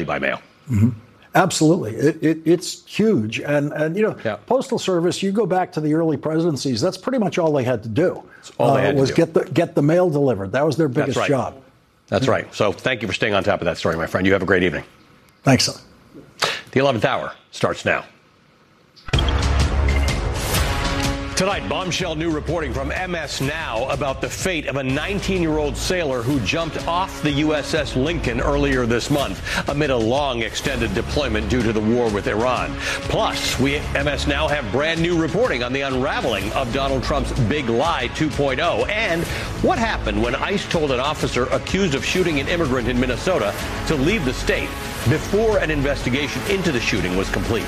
by mail. Mm-hmm. Absolutely. It's huge. And Postal Service, you go back to the early presidencies, that's pretty much all they had to do. Get the mail delivered. That was their biggest job. That's right. So thank you for staying on top of that story, my friend. You have a great evening. Thanks, son. The 11th hour starts now. Tonight, bombshell new reporting from MS Now about the fate of a 19-year-old sailor who jumped off the USS Lincoln earlier this month amid a long extended deployment due to the war with Iran. Plus, we at MS Now have brand new reporting on the unraveling of Donald Trump's Big Lie 2.0 and what happened when ICE told an officer accused of shooting an immigrant in Minnesota to leave the state before an investigation into the shooting was complete.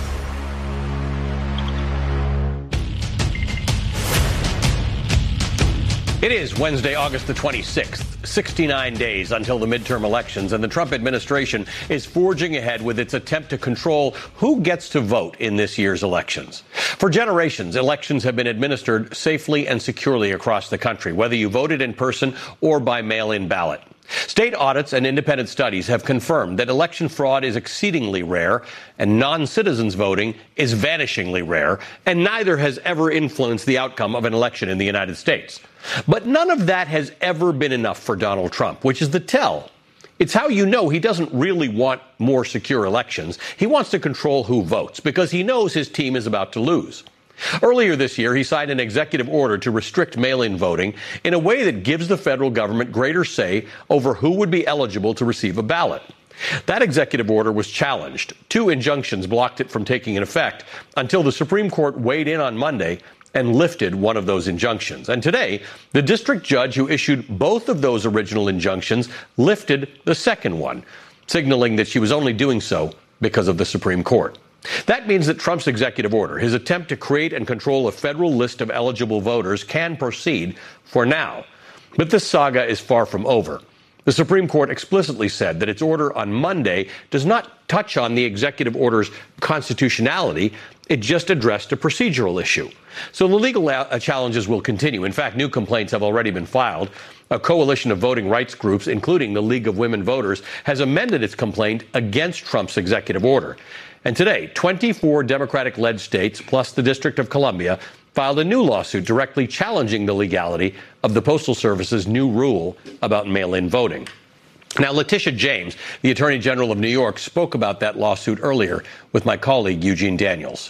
It is Wednesday, August the 26th, 69 days until the midterm elections, and the Trump administration is forging ahead with its attempt to control who gets to vote in this year's elections. For generations, elections have been administered safely and securely across the country, whether you voted in person or by mail-in ballot. State audits and independent studies have confirmed that election fraud is exceedingly rare and non-citizens voting is vanishingly rare, and neither has ever influenced the outcome of an election in the United States. But none of that has ever been enough for Donald Trump, which is the tell. It's how you know he doesn't really want more secure elections. He wants to control who votes because he knows his team is about to lose. Earlier this year, he signed an executive order to restrict mail-in voting in a way that gives the federal government greater say over who would be eligible to receive a ballot. That executive order was challenged. 2 injunctions blocked it from taking effect until the Supreme Court weighed in on Monday and lifted one of those injunctions. And today, the district judge who issued both of those original injunctions lifted the second one, signaling that she was only doing so because of the Supreme Court. That means that Trump's executive order, his attempt to create and control a federal list of eligible voters, can proceed for now. But this saga is far from over. The Supreme Court explicitly said that its order on Monday does not touch on the executive order's constitutionality. It just addressed a procedural issue. So the legal challenges will continue. In fact, new complaints have already been filed. A coalition of voting rights groups, including the League of Women Voters, has amended its complaint against Trump's executive order. And today, 24 Democratic-led states, plus the District of Columbia, filed a new lawsuit directly challenging the legality of the Postal Service's new rule about mail-in voting. Now, Letitia James, the Attorney General of New York, spoke about that lawsuit earlier with my colleague Eugene Daniels.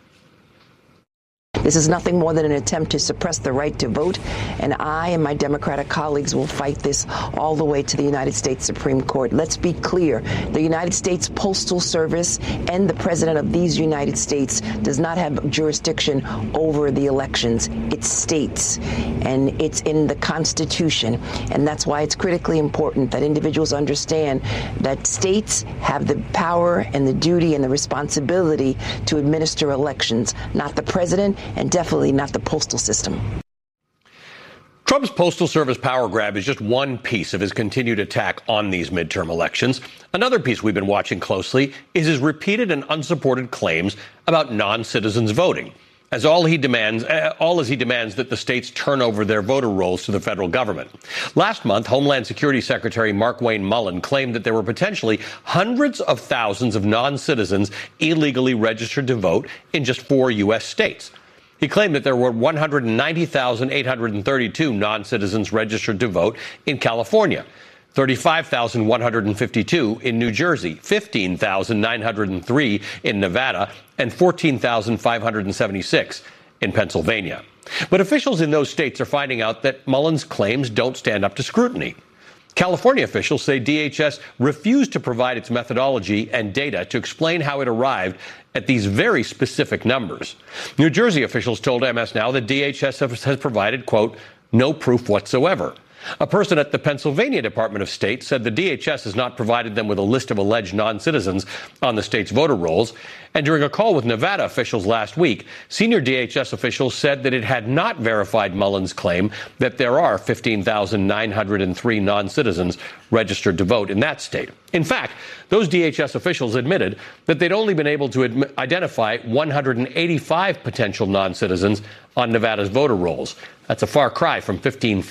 This is nothing more than an attempt to suppress the right to vote, and I and my Democratic colleagues will fight this all the way to the United States Supreme Court. Let's be clear. The United States Postal Service and the President of these United States does not have jurisdiction over the elections. It's states, and it's in the Constitution, and that's why it's critically important that individuals understand that states have the power and the duty and the responsibility to administer elections, not the President, and definitely not the postal system. Trump's Postal Service power grab is just one piece of his continued attack on these midterm elections. Another piece we've been watching closely is his repeated and unsupported claims about non-citizens voting, as all he demands that the states turn over their voter rolls to the federal government. Last month, Homeland Security Secretary Markwayne Mullin claimed that there were potentially hundreds of thousands of non-citizens illegally registered to vote in just 4 U.S. states. He claimed that there were 190,832 non-citizens registered to vote in California, 35,152 in New Jersey, 15,903 in Nevada, and 14,576 in Pennsylvania. But officials in those states are finding out that Mullin's claims don't stand up to scrutiny. California officials say DHS refused to provide its methodology and data to explain how it arrived at these very specific numbers. New Jersey officials told MS Now that DHS has provided, quote, no proof whatsoever. A person at the Pennsylvania Department of State said the DHS has not provided them with a list of alleged non-citizens on the state's voter rolls. And during a call with Nevada officials last week, senior DHS officials said that it had not verified Mullin's claim that there are 15,903 non-citizens registered to vote in that state. In fact, those DHS officials admitted that they'd only been able to identify 185 potential non-citizens on Nevada's voter rolls. That's a far cry from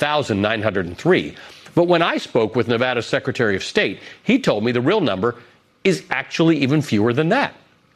15,903. But when I spoke with Nevada's Secretary of State, he told me the real number is actually even fewer than that.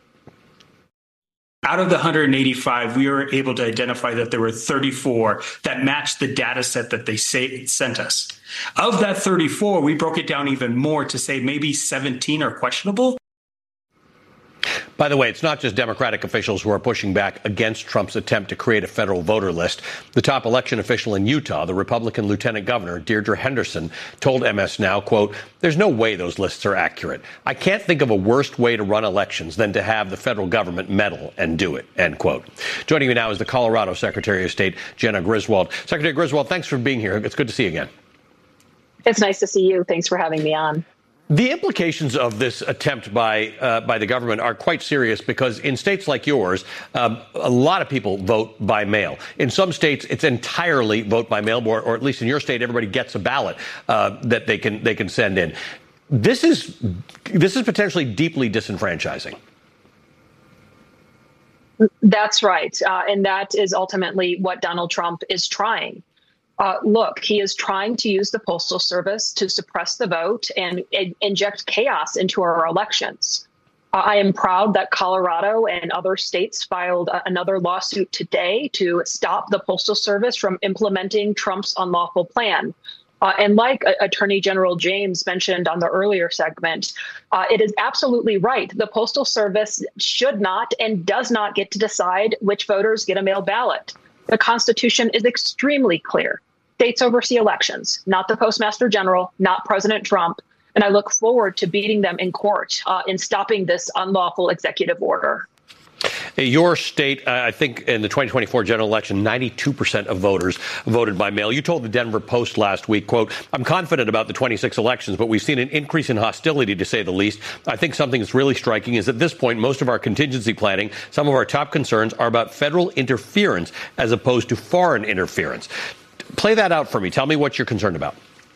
Out of the 185, we were able to identify that there were 34 that matched the data set that they sent us. Of that 34, we broke it down even more to say maybe 17 are questionable. By the way, it's not just Democratic officials who are pushing back against Trump's attempt to create a federal voter list. The top election official in Utah, the Republican Lieutenant Governor, Deirdre Henderson, told MS Now, quote, "There's no way those lists are accurate. I can't think of a worse way to run elections than to have the federal government meddle and do it," end quote. Joining me now is the Colorado Secretary of State, Jena Griswold. Secretary Griswold, thanks for being here. It's good to see you again. It's nice to see you. Thanks for having me on. The implications of this attempt by the government are quite serious because in states like yours, a lot of people vote by mail. In some states, it's entirely vote by mail, or at least in your state, everybody gets a ballot that they can send in. This is potentially deeply disenfranchising. That's right, and that is ultimately what Donald Trump is trying. Look, he is trying to use the Postal Service to suppress the vote and inject chaos into our elections. I am proud that Colorado and other states filed another lawsuit today to stop the Postal Service from implementing Trump's unlawful plan. And like Attorney General James mentioned on the earlier segment, it is absolutely right. The Postal Service should not and does not get to decide which voters get a mail ballot. The Constitution is extremely clear. States oversee elections, not the Postmaster General, not President Trump. And I look forward to beating them in court in stopping this unlawful executive order. Your state, I think in the 2024 general election, 92% of voters voted by mail. You told the Denver Post last week, quote, "I'm confident about the 26 elections, but we've seen an increase in hostility, to say the least. I think something that's really striking is at this point, most of our contingency planning, some of our top concerns are about federal interference as opposed to foreign interference." Play that out for me. Tell me what you're concerned about.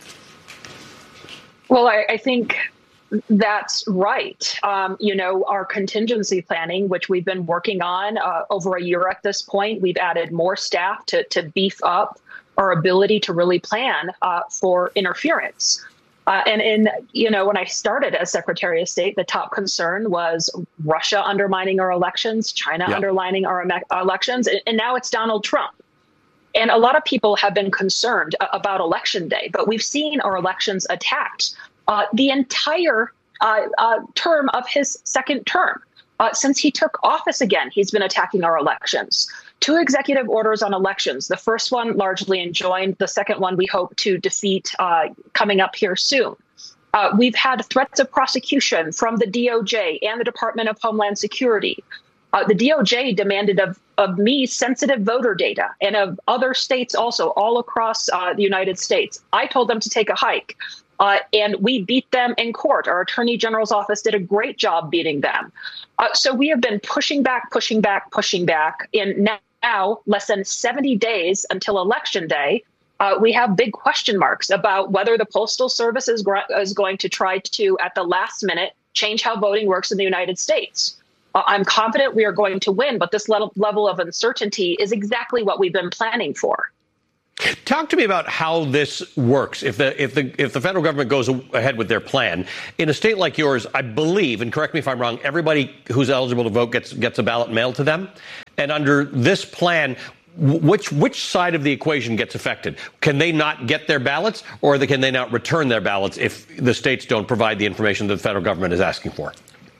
Well, I think that's right. Our contingency planning, which we've been working on over a year at this point, we've added more staff to beef up our ability to really plan for interference. And when I started as Secretary of State, the top concern was Russia undermining our elections, China undermining our elections, and now it's Donald Trump. And a lot of people have been concerned about Election Day, but we've seen our elections attacked the entire term of his second term. Since he took office again, he's been attacking our elections. 2 executive orders on elections. The first one largely enjoined. The second one we hope to defeat coming up here soon. We've had threats of prosecution from the DOJ and the Department of Homeland Security. The DOJ demanded of me sensitive voter data and of other states also all across the United States. I told them to take a hike and we beat them in court. Our Attorney General's office did a great job beating them. So we have been pushing back. And now, less than 70 days until Election Day, we have big question marks about whether the Postal Service is going to try to, at the last minute, change how voting works in the United States. I'm confident we are going to win, but this level of uncertainty is exactly what we've been planning for. Talk to me about how this works. If the federal government goes ahead with their plan in a state like yours, I believe, and correct me if I'm wrong, everybody who's eligible to vote gets a ballot mailed to them. And under this plan, which side of the equation gets affected? Can they not get their ballots, or can they not return their ballots if the states don't provide the information that the federal government is asking for?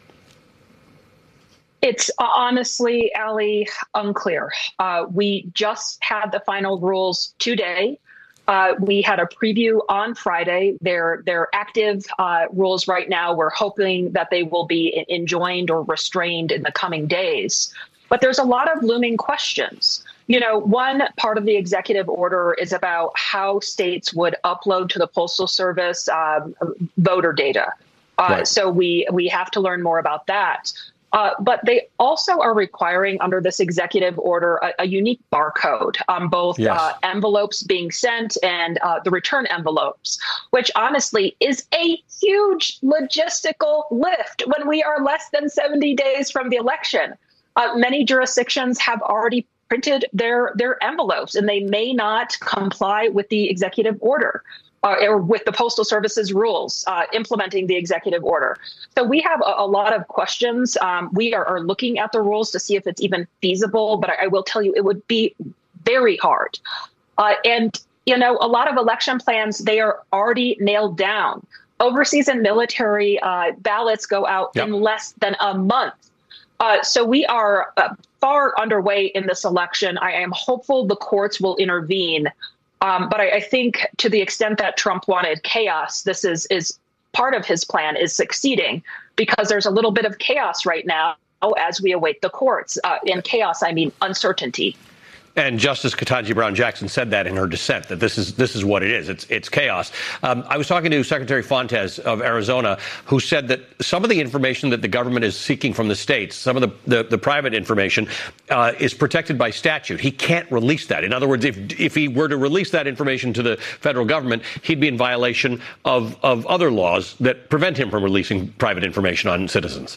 It's honestly, Ali, unclear. We just had the final rules today. We had a preview on Friday. They're active rules right now. We're hoping that they will be enjoined or restrained in the coming days. But there's a lot of looming questions. One part of the executive order is about how states would upload to the Postal Service voter data. Right. So we have to learn more about that. But they also are requiring under this executive order a unique barcode on both envelopes being sent and the return envelopes, which honestly is a huge logistical lift when we are less than 70 days from the election. Many jurisdictions have already printed their envelopes and they may not comply with the executive order. or with the Postal Service's rules implementing the executive order. So we have a lot of questions. We are looking at the rules to see if it's even feasible, but I will tell you it would be very hard. And, you know, a lot of election plans, they are already nailed down. Overseas and military ballots go out in less than a month. So we are far underway in this election. I am hopeful the courts will intervene. But I think to the extent that Trump wanted chaos, this is part of his plan is succeeding because there's a little bit of chaos right now as we await the courts. In chaos, I mean uncertainty. And Justice Ketanji Brown Jackson said that in her dissent, that this is what it is. It's chaos. I was talking to Secretary Fontes of Arizona, who said that some of the information that the government is seeking from the states, some of the private information, is protected by statute. He can't release that. In other words, if he were to release that information to the federal government, he'd be in violation of other laws that prevent him from releasing private information on citizens.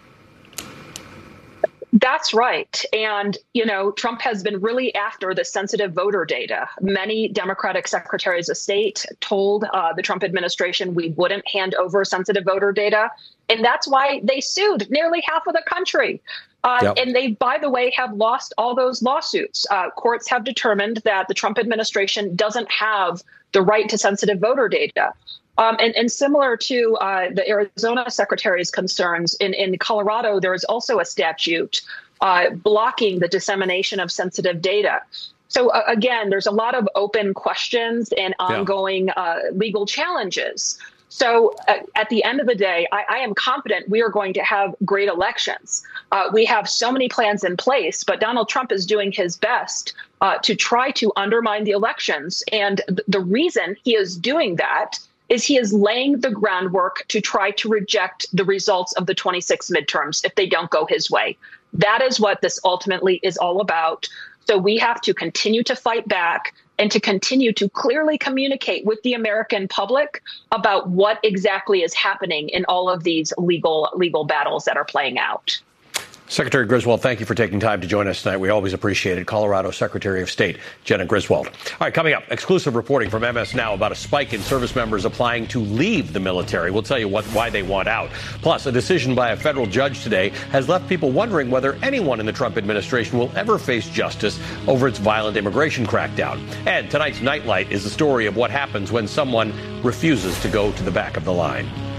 That's right. And, you know, Trump has been really after the sensitive voter data. Many Democratic secretaries of state told the Trump administration we wouldn't hand over sensitive voter data. And that's why they sued nearly half of the country. And they, by the way, have lost all those lawsuits. Courts have determined that the Trump administration doesn't have the right to sensitive voter data. And similar to the Arizona secretary's concerns, in Colorado, there is also a statute blocking the dissemination of sensitive data. So, again, there's a lot of open questions and ongoing legal challenges. So at the end of the day, I am confident we are going to have great elections. We have so many plans in place, but Donald Trump is doing his best to try to undermine the elections. And the reason he is doing that is he is laying the groundwork to try to reject the results of the 26 midterms if they don't go his way. That is what this ultimately is all about. So we have to continue to fight back and to continue to clearly communicate with the American public about what exactly is happening in all of these legal battles that are playing out. Secretary Griswold, thank you for taking time to join us tonight. We always appreciate it. Colorado Secretary of State Jena Griswold. All right, coming up, exclusive reporting from MS Now about a spike in service members applying to leave the military. We'll tell you why they want out. Plus, a decision by a federal judge today has left people wondering whether anyone in the Trump administration will ever face justice over its violent immigration crackdown. And tonight's Nightlight is the story of what happens when someone refuses to go to the back of the line.